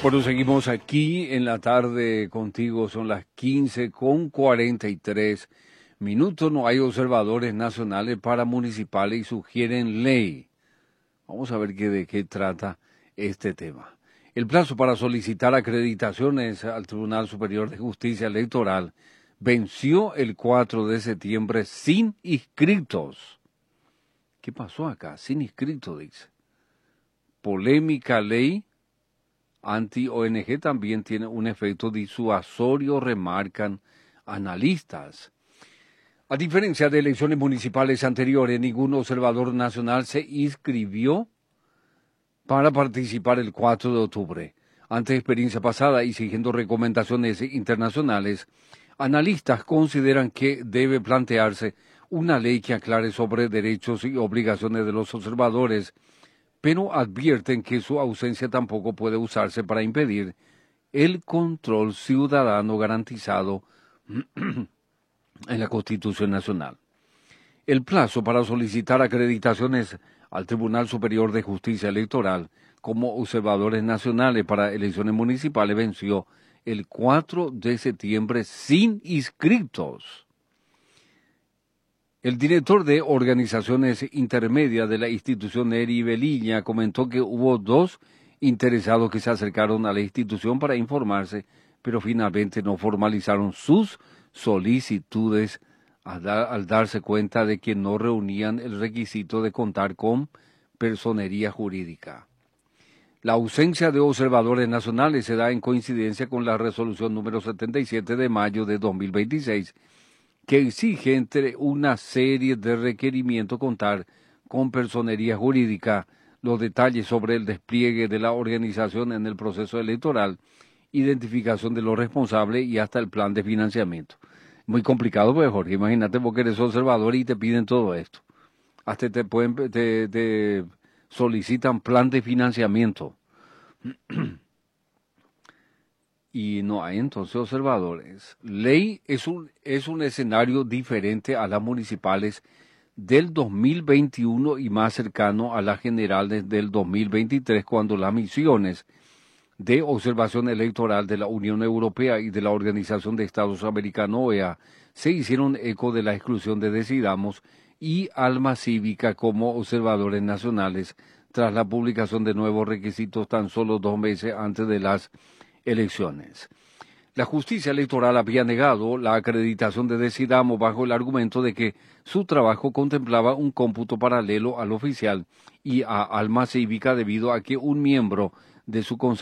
Bueno, seguimos aquí en la tarde contigo, son las 15:43. No hay observadores nacionales para municipales y sugieren ley. Vamos a ver de qué trata este tema. El plazo para solicitar acreditaciones al Tribunal Superior de Justicia Electoral venció el 4 de septiembre sin inscritos. ¿Qué pasó acá? Sin inscritos, dice. Polémica ley anti-ONG también tiene un efecto disuasorio, remarcan analistas. A diferencia de elecciones municipales anteriores, ningún observador nacional se inscribió para participar el 4 de octubre. Ante experiencia pasada y siguiendo recomendaciones internacionales, analistas consideran que debe plantearse una ley que aclare sobre derechos y obligaciones de los observadores, pero advierten que su ausencia tampoco puede usarse para impedir el control ciudadano garantizado en la Constitución Nacional. El plazo para solicitar acreditaciones al Tribunal Superior de Justicia Electoral como observadores nacionales para elecciones municipales venció el 4 de septiembre sin inscritos. El director de organizaciones intermedias de la institución, Neri Velilla, comentó que hubo 2 interesados que se acercaron a la institución para informarse, pero finalmente no formalizaron sus solicitudes al darse cuenta de que no reunían el requisito de contar con personería jurídica. La ausencia de observadores nacionales se da en coincidencia con la resolución número 77 de mayo de 2026, que exige entre una serie de requerimientos contar con personería jurídica, los detalles sobre el despliegue de la organización en el proceso electoral, identificación de los responsables y hasta el plan de financiamiento. Muy complicado, pues, Jorge, imagínate vos que eres observador y te piden todo esto. Hasta te solicitan plan de financiamiento. Y no hay entonces observadores. Ley es un escenario diferente a las municipales del 2021 y más cercano a las generales del 2023, cuando las misiones de observación electoral de la Unión Europea y de la Organización de Estados Americanos, OEA, se hicieron eco de la exclusión de Decidamos y Alma Cívica como observadores nacionales tras la publicación de nuevos requisitos tan solo 2 meses antes de las elecciones. La justicia electoral había negado la acreditación de Decidamos bajo el argumento de que su trabajo contemplaba un cómputo paralelo al oficial y a Alma Cívica debido a que un miembro de su consejo